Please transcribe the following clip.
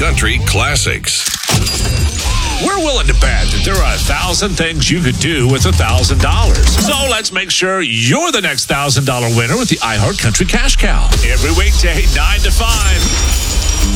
Country Classics. We're willing to bet that there are 1,000 things you could do with $1,000. So let's make sure you're the next $1,000 winner with the iHeart Country Cash Cow. Every weekday, 9 to 5.